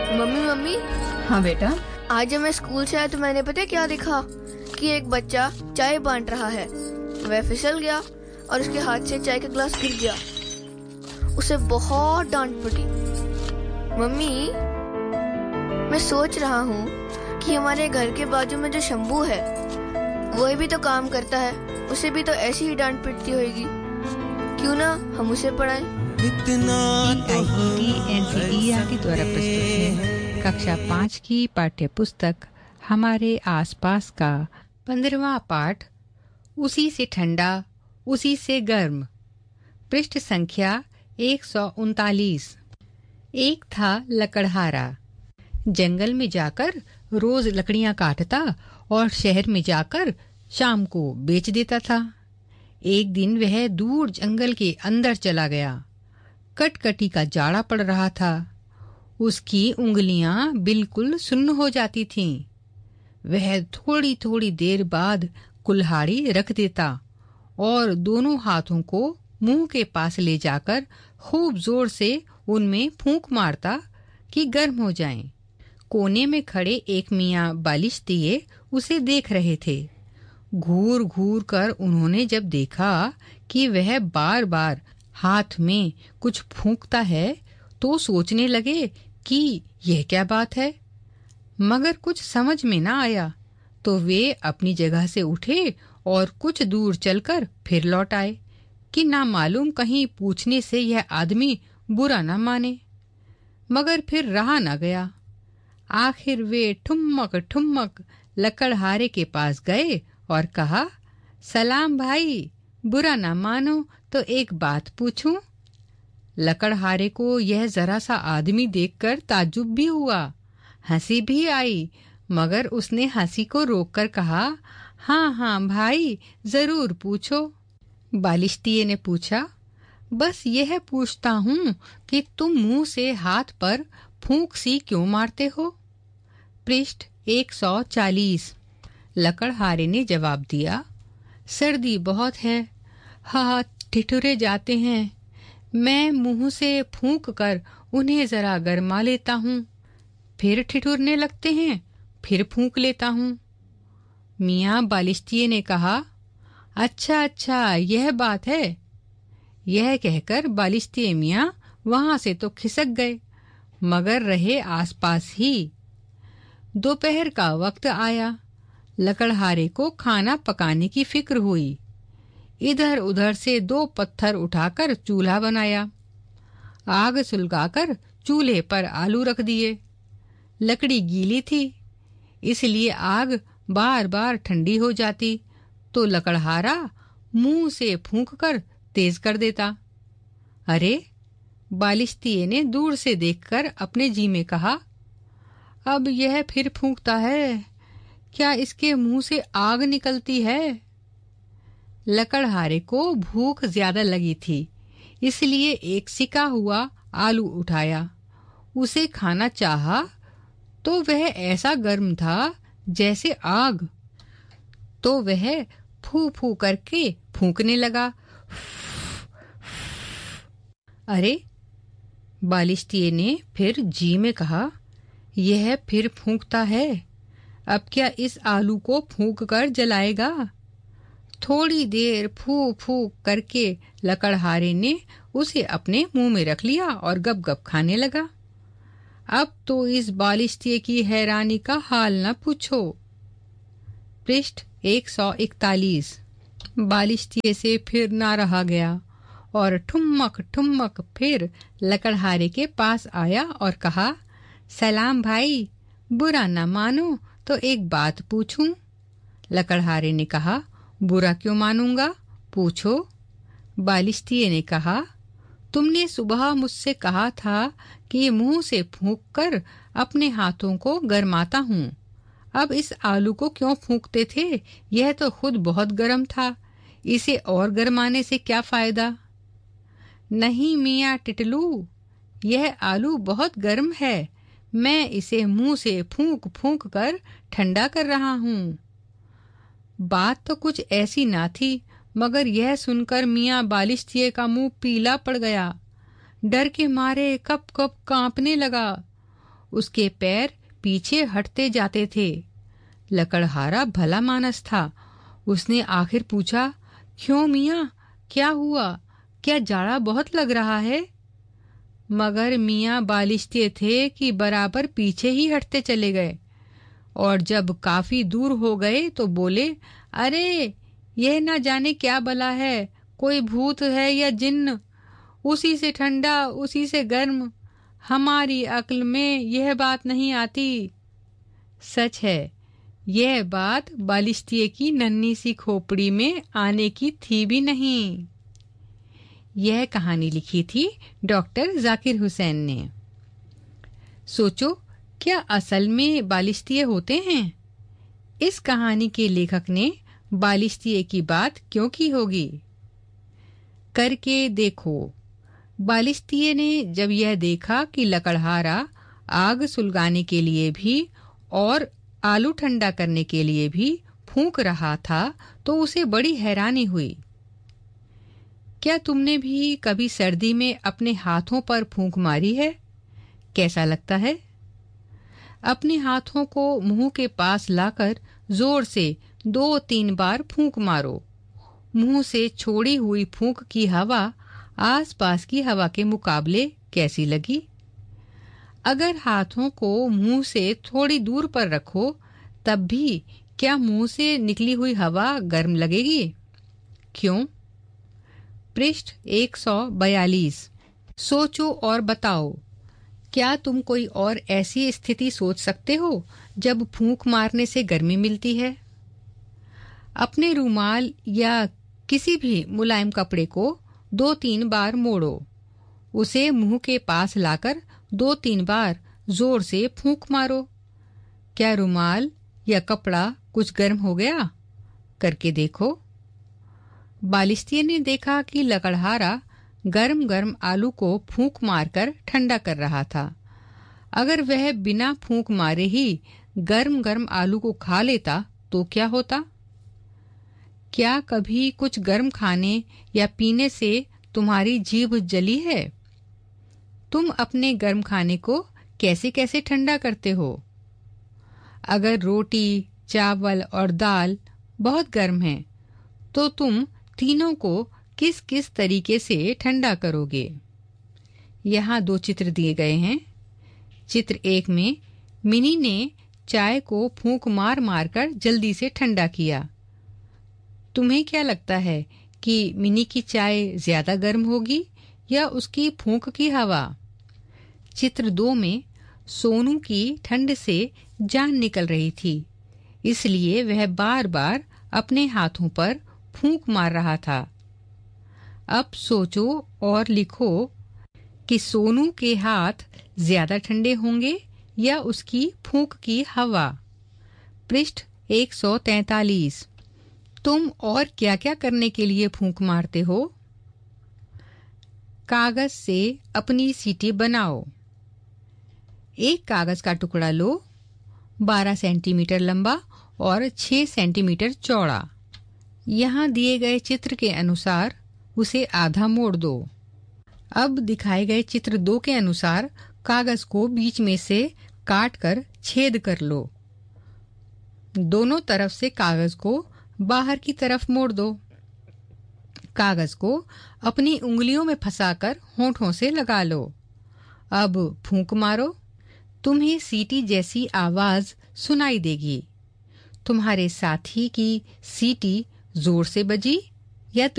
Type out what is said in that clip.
Mummy mummy. हाँ बेटा। आज जब मैं स्कूल से आया तो मैंने पता क्या देखा कि एक बच्चा चाय बांट रहा है। वह फिसल गया और उसके हाथ से चाय का ग्लास गिर गया। उसे बहुत डांट पड़ी। मम्मी, मैं सोच रहा हूँ कि हमारे घर के बाजू में जो शंभू है वही भी तो काम करता है, उसे भी तो ऐसी ही डांट पिटती होगी। क्यों ना हम उसे पढ़ाएं। NCERT द्वारा प्रस्तुत है कक्षा 5 की पाठ्य पुस्तक हमारे आसपास का 15वां पाठ, उसी से ठंडा उसी से गर्म, पृष्ठ संख्या 139। एक था लकड़हारा। जंगल में जाकर रोज लकड़ियां काटता और शहर में जाकर शाम को बेच देता था। एक दिन वह दूर जंगल के अंदर चला गया। कटकटी का जाड़ा पड़ रहा था। उसकी उंगलियां बिल्कुल सुन्न हो जाती थीं। वह थोड़ी थोड़ी देर बाद कुल्हाड़ी रख देता और दोनों हाथों को मुंह के पास ले जाकर खूब जोर से उनमें फूंक मारता कि गर्म हो जाएं। कोने में खड़े एक मियाँ बालिश दिए उसे देख रहे थे। घूर घूर कर उन्होंने जब देखा कि वह बार बार हाथ में कुछ फूंकता है तो सोचने लगे कि यह क्या बात है, मगर कुछ समझ में ना आया तो वे अपनी जगह से उठे और कुछ दूर चलकर फिर लौट आए कि ना मालूम कहीं पूछने से यह आदमी बुरा ना माने। मगर फिर रहा ना गया। आखिर वे ठुमक ठुमक लकड़हारे के पास गए और कहा, सलाम भाई, बुरा ना मानो तो एक बात पूछूं। लकड़हारे को यह जरा सा आदमी देखकर ताज्जुब भी हुआ, हंसी भी आई, मगर उसने हंसी को रोककर कहा, हाँ हाँ भाई, जरूर पूछो। बालिश्तिये ने पूछा, बस यह पूछता हूँ कि तुम मुंह से हाथ पर फूंक सी क्यों मारते हो। पृष्ठ 140। लकड़हारे ने जवाब दिया, सर्दी बहुत है, हाथ ठिठुरे जाते हैं। मैं मुंह से फूंक कर उन्हें जरा गरमा लेता हूँ, फिर ठिठुरने लगते हैं, फिर फूंक लेता हूँ। मियाँ बालिश्तिये ने कहा, अच्छा अच्छा, यह बात है। यह कहकर बालिश्तिये मियाँ वहां से तो खिसक गए, मगर रहे आसपास ही। दोपहर का वक्त आया। लकड़हारे को खाना पकाने की फिक्र हुई। इधर उधर से 2 पत्थर उठाकर चूल्हा बनाया। आग सुलगाकर चूल्हे पर आलू रख दिए। लकड़ी गीली थी, इसलिए आग बार बार ठंडी हो जाती तो लकड़हारा मुंह से फूंक कर तेज कर देता। अरे, बालिश्तिये ने दूर से देखकर अपने जी में कहा, अब यह फिर फूंकता है, क्या इसके मुंह से आग निकलती है। लकड़हारे को भूख ज्यादा लगी थी, इसलिए एक सिका हुआ आलू उठाया। उसे खाना चाहा तो वह ऐसा गर्म था जैसे आग, तो वह फू फू करके फूंकने लगा। अरे, बालिश्तिये ने फिर जी में कहा, यह फिर फूंकता है, अब क्या इस आलू को फूंक कर जलाएगा। थोड़ी देर फू फू करके लकड़हारे ने उसे अपने मुंह में रख लिया और गप गप खाने लगा। अब तो इस बालिश्तिये की हैरानी का हाल न पूछो। पृष्ठ 141। बालिश्तिये से फिर ना रहा गया और ठुमक ठुमक फिर लकड़हारे के पास आया और कहा, सलाम भाई, बुरा ना मानो तो एक बात पूछूं। लकड़हारे ने कहा, बुरा क्यों मानूंगा, पूछो। बालिश्तिये ने कहा, तुमने सुबह मुझसे कहा था कि मुंह से फूंक कर अपने हाथों को गरमाता हूँ। अब इस आलू को क्यों फूंकते थे, यह तो खुद बहुत गर्म था, इसे और गरमाने से क्या फायदा। नहीं मियाँ टिटलू, यह आलू बहुत गर्म है, मैं इसे मुंह से फूंक फूंक कर ठंडा कर रहा हूँ। बात तो कुछ ऐसी ना थी, मगर यह सुनकर मियाँ बालिश्तिये का मुंह पीला पड़ गया। डर के मारे कप कप कांपने लगा। उसके पैर पीछे हटते जाते थे। लकड़हारा भला मानस था। उसने आखिर पूछा, क्यों मियाँ, क्या हुआ? क्या जाड़ा बहुत लग रहा है? मगर मियाँ बालिश्ते थे कि बराबर पीछे ही हटते चले गए और जब काफी दूर हो गए तो बोले, अरे यह ना जाने क्या बला है, कोई भूत है या जिन्न, उसी से ठंडा उसी से गर्म, हमारी अक्ल में यह बात नहीं आती। सच है, यह बात बालिश्तिये की नन्ही सी खोपड़ी में आने की थी भी नहीं। यह कहानी लिखी थी डॉक्टर जाकिर हुसैन ने। सोचो, क्या असल में बालिश्तिये होते हैं? इस कहानी के लेखक ने बालिश्तिये की बात क्यों की होगी? करके देखो। बालिश्तिये ने जब यह देखा कि लकड़हारा आग सुलगाने के लिए भी और आलू ठंडा करने के लिए भी फूंक रहा था तो उसे बड़ी हैरानी हुई। क्या तुमने भी कभी सर्दी में अपने हाथों पर फूंक मारी है? कैसा लगता है? अपने हाथों को मुंह के पास लाकर जोर से 2-3 बार फूंक मारो। मुंह से छोड़ी हुई फूंक की हवा आसपास की हवा के मुकाबले कैसी लगी? अगर हाथों को मुंह से थोड़ी दूर पर रखो तब भी क्या मुंह से निकली हुई हवा गर्म लगेगी? क्यों? पृष्ठ 142। सोचो और बताओ, क्या तुम कोई और ऐसी स्थिति सोच सकते हो जब फूंक मारने से गर्मी मिलती है? अपने रूमाल या किसी भी मुलायम कपड़े को 2-3 बार मोड़ो। उसे मुंह के पास लाकर 2-3 बार जोर से फूंक मारो। क्या रुमाल या कपड़ा कुछ गर्म हो गया? करके देखो। बालिश्तिये ने देखा कि लकड़हारा गर्म गर्म आलू को फूंक मारकर ठंडा कर रहा था। अगर वह बिना फूंक मारे ही गर्म गर्म आलू को खा लेता तो क्या होता? क्या कभी कुछ गर्म खाने या पीने से तुम्हारी जीभ जली है? तुम अपने गर्म खाने को कैसे कैसे ठंडा करते हो? अगर रोटी, चावल और दाल बहुत गर्म हैं, तो तुम तीनों को किस किस तरीके से ठंडा करोगे? यहाँ 2 चित्र दिए गए हैं। चित्र 1 में मिनी ने चाय को फूंक मार मार कर जल्दी से ठंडा किया। तुम्हें क्या लगता है कि मिनी की चाय ज्यादा गर्म होगी या उसकी फूंक की हवा? चित्र 2 में सोनू की ठंड से जान निकल रही थी, इसलिए वह बार बार अपने हाथों पर फूंक मार रहा था। अब सोचो और लिखो कि सोनू के हाथ ज्यादा ठंडे होंगे या उसकी फूंक की हवा। पृष्ठ 143। तुम और क्या क्या करने के लिए फूंक मारते हो? कागज से अपनी सीटी बनाओ। एक कागज का टुकड़ा लो, 12 सेंटीमीटर लंबा और 6 सेंटीमीटर चौड़ा। यहाँ दिए गए चित्र के अनुसार उसे आधा मोड़ दो। अब दिखाए गए चित्र 2 के अनुसार कागज को बीच में से काटकर छेद कर लो। दोनों तरफ से कागज को बाहर की तरफ मोड़ दो। कागज को अपनी उंगलियों में फंसाकर होंठों से लगा लो। अब फूंक मारो। तुम्हें सीटी जैसी आवाज सुनाई देगी। तुम्हारे साथी की सीटी जोर से बजी या